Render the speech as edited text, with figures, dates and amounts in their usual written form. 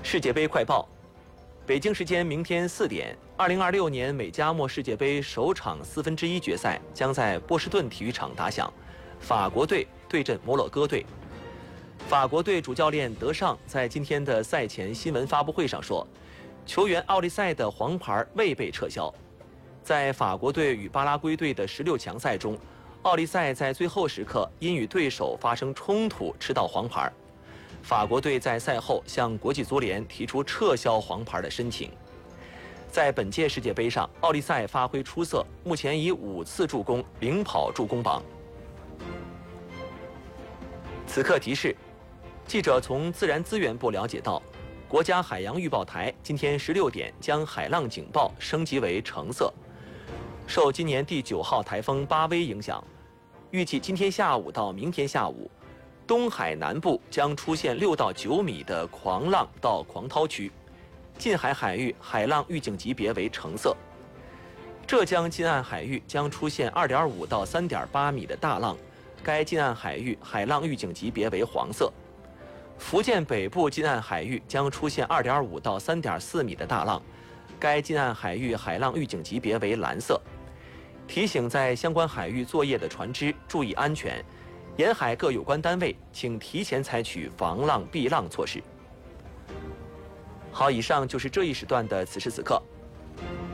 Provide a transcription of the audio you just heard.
世界杯快报：北京时间明天4点，2026年美加墨世界杯首场1/4决赛将在波士顿体育场打响，法国队对阵摩洛哥队。法国队主教练德尚在今天的赛前新闻发布会上说，球员奥利塞的黄牌未被撤销。在法国队与巴拉圭队的16强赛中，奥利塞在最后时刻因与对手发生冲突吃到黄牌。法国队在赛后向国际足联提出撤销黄牌的申请。在本届世界杯上，奥利塞发挥出色，目前以5次助攻领跑助攻榜。此刻提示：记者从自然资源部了解到，国家海洋预报台今天16点将海浪警报升级为橙色。受今年第9号台风巴威影响，预计今天下午到明天下午，东海南部将出现6到9米的狂浪到狂涛区，近海海域海浪预警级别为橙色。浙江近岸海域将出现2.5到3.8米的大浪，该近岸海域海浪预警级别为黄色。福建北部近岸海域将出现2.5到3.4米的大浪，该近岸海域海浪预警级别为蓝色。提醒在相关海域作业的船只注意安全，沿海各有关单位请提前采取防浪避浪措施。好，以上就是这一时段的此时此刻。